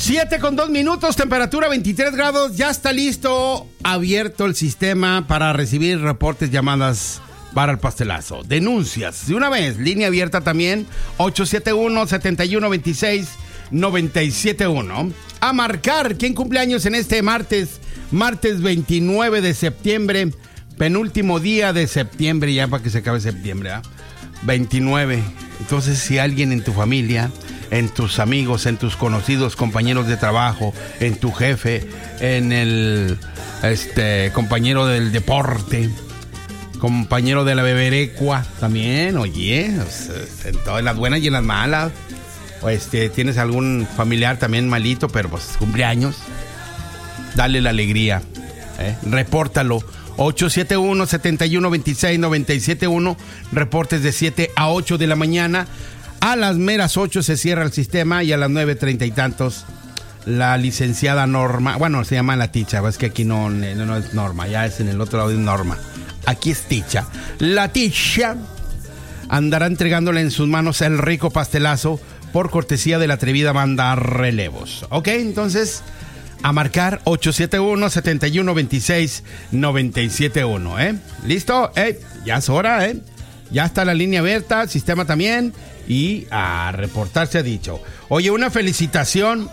7:02, temperatura 23 grados. Ya está listo, abierto el sistema para recibir reportes, llamadas para el pastelazo. Denuncias, de una vez, línea abierta también, 871-7126-971. A marcar, ¿quién cumple años en este martes 29 de septiembre? Penúltimo día de septiembre, ya para que se acabe septiembre, ¿eh? 29. Entonces, si alguien en tu familia, en tus amigos, en tus conocidos, compañeros de trabajo, en tu jefe, en el compañero del deporte, compañero de la beberecua, también, oye, en todas las buenas y en las malas, tienes algún familiar también malito, pero pues cumpleaños, dale la alegría, repórtalo. 871-7126-971, reportes de 7 a 8 de la mañana. A las meras 8 se cierra el sistema y a las 9:30 y tantos la licenciada Norma, bueno, se llama la Ticha, es que aquí no es Norma, ya es en el otro lado de Norma. Aquí es Ticha. La Ticha andará entregándole en sus manos el rico pastelazo por cortesía de la atrevida banda Relevos. Ok, entonces, a marcar 871-7126-971, ¿Listo? Ya es hora, Ya está la línea abierta, sistema también, y a reportar se ha dicho. Oye, una felicitación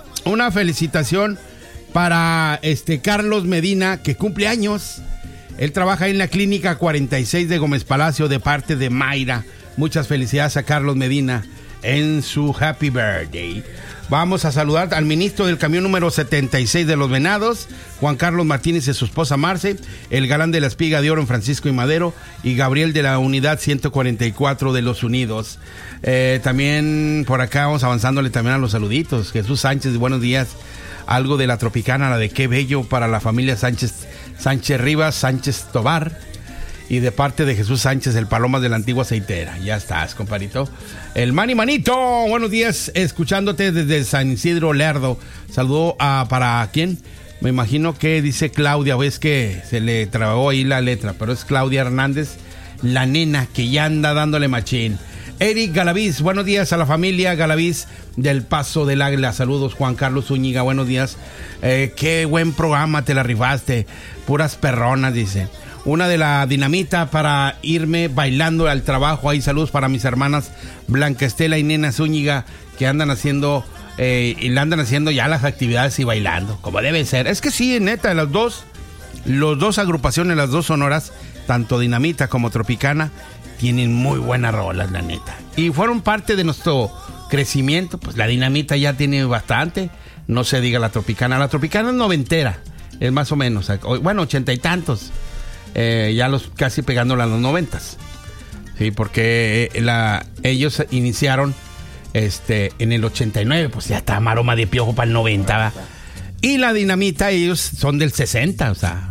para Carlos Medina, que cumple años. Él trabaja en la clínica 46 de Gómez Palacio, de parte de Mayra. Muchas felicidades a Carlos Medina en su happy birthday. Vamos a saludar al ministro del camión número 76 de Los Venados, Juan Carlos Martínez, y su esposa Marce, el galán de la espiga de oro en Francisco y Madero, y Gabriel de la unidad 144 de Los Unidos. También por acá vamos avanzándole también a los saluditos. Jesús Sánchez, buenos días. Algo de la Tropicana, la de Qué Bello, para la familia Sánchez Rivas, Sánchez Tobar. Y de parte de Jesús Sánchez, el Palomas de la Antigua Aceitera. Ya estás, compadrito. El Manito, buenos días, escuchándote desde San Isidro Lerdo. Saludo ¿para quién? Me imagino que dice Claudia, ves que se le trabó ahí la letra, pero es Claudia Hernández, la nena que ya anda dándole machín. Eric Galaviz, buenos días a la familia Galaviz del Paso del Águila. Saludos, Juan Carlos Zúñiga, buenos días. Qué buen programa, te la rifaste. Puras perronas, dice. Una de la Dinamita para irme bailando al trabajo. Ahí saludos para mis hermanas Blanca Estela y Nena Zúñiga, que andan haciendo y le andan haciendo ya las actividades y bailando, como debe ser. Es que sí, neta, los dos agrupaciones, las dos sonoras, tanto Dinamita como Tropicana, tienen muy buenas rolas, la neta. Y fueron parte de nuestro crecimiento. Pues la Dinamita ya tiene bastante, no se diga la Tropicana. La Tropicana es noventera, es más o menos, bueno, 80 y tantos. Ya casi pegándole a los 90s. Sí, porque ellos iniciaron en el 89, pues ya está maroma de piojo para el 90, ¿va? Y la Dinamita, ellos son del 60, o sea,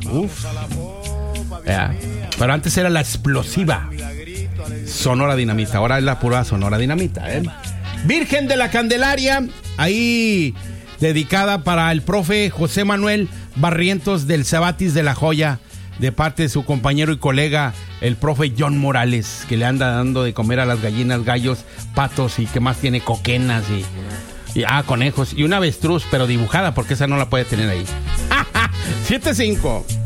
pero antes era la explosiva Sonora Dinamita, ahora es la pura Sonora Dinamita, Virgen de la Candelaria, ahí dedicada para el profe José Manuel Barrientos del Cebatis de la Joya, de parte de su compañero y colega, el profe John Morales, que le anda dando de comer a las gallinas, gallos, patos y que más tiene coquenas y conejos y una avestruz, pero dibujada, porque esa no la puede tener ahí. 7-5.